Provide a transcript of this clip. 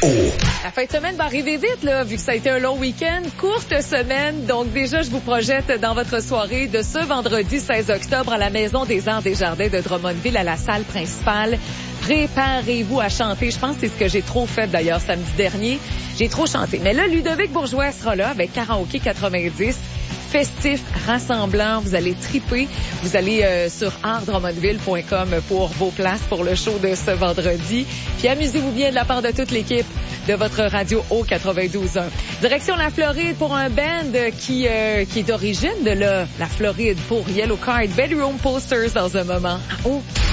La fin de semaine va arriver vite, là, vu que ça a été un long week-end. Courte semaine. Donc, déjà, je vous projette dans votre soirée de ce vendredi 16 octobre à la Maison des Arts des Jardins de Drummondville à la salle principale. Préparez-vous à chanter. Je pense que c'est ce que j'ai trop fait, d'ailleurs, samedi dernier. J'ai trop chanté. Mais là, Ludovic Bourgeois sera là avec Karaoké 90. Festif, rassemblant, vous allez triper. Vous allez sur artdrummondville.com pour vos places pour le show de ce vendredi. Puis amusez-vous bien de la part de toute l'équipe de votre radio au 92.1. Direction la Floride pour un band qui est d'origine de la Floride pour Yellow Card Bedroom Posters dans un moment.